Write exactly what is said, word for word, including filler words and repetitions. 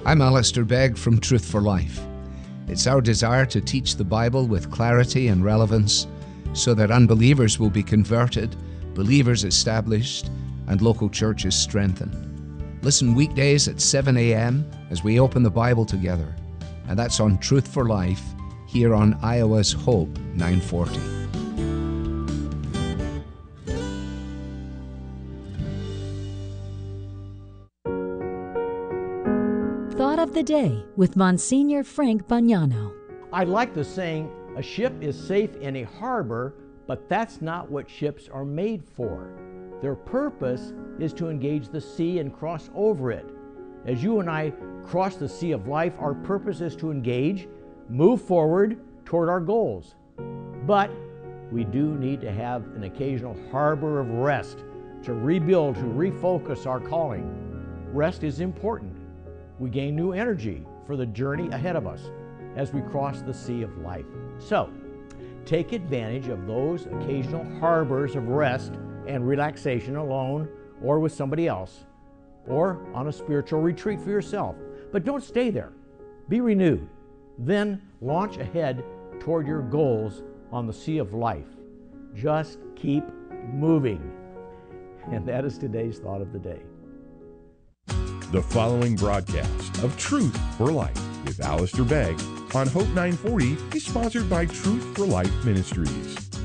I'm Alistair Begg from Truth for Life. It's our desire to teach the Bible with clarity and relevance so that unbelievers will be converted, believers established, and local churches strengthened. Listen weekdays at seven a.m. as we open the Bible together. And that's on Truth for Life here on Iowa's Hope nine forty. Thought of the Day with Monsignor Frank Bagnano. I like the saying, a ship is safe in a harbor, but that's not what ships are made for. Their purpose is to engage the sea and cross over it. As you and I cross the sea of life, our purpose is to engage, move forward toward our goals. But we do need to have an occasional harbor of rest to rebuild, to refocus our calling. Rest is important. We gain new energy for the journey ahead of us as we cross the sea of life. So, take advantage of those occasional harbors of rest and relaxation alone or with somebody else, or on a spiritual retreat for yourself. But don't stay there. Be renewed. Then launch ahead toward your goals on the sea of life. Just keep moving. And that is today's Thought of the Day. The following broadcast of Truth for Life with Alistair Begg on Hope nine forty is sponsored by Truth for Life Ministries.